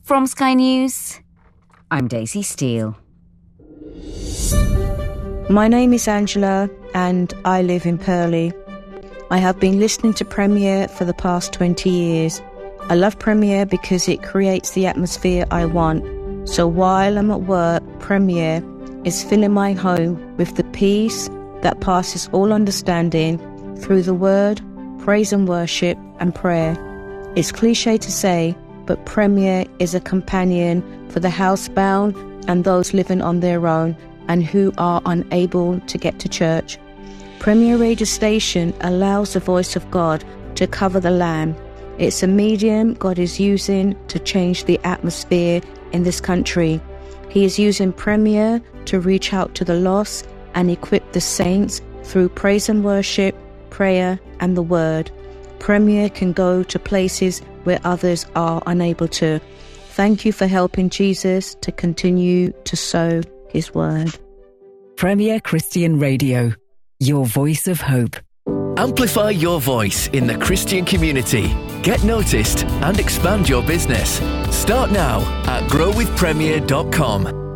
From Sky News, I'm Daisy Steele. My name is Angela and I live in Purley. I have been listening to Premier for the past 20 years. I love Premier because it creates the atmosphere I want. So while I'm at work, Premier is filling my home with the peace that passes all understanding through the word, praise and worship and prayer. It's cliche to say, but Premier is a companion for the housebound and those living on their own and who are unable to get to church. Premier Radio Station allows the voice of God to cover the land. It's a medium God is using to change the atmosphere in this country. He is using Premier to reach out to the lost and equip the saints through praise and worship, prayer and the word. Premier can go to places where others are unable to. Thank you for helping Jesus to continue to sow his word. Premier Christian Radio, your voice of hope. Amplify your voice in the Christian community. Get noticed and expand your business. Start now at growwithpremier.com.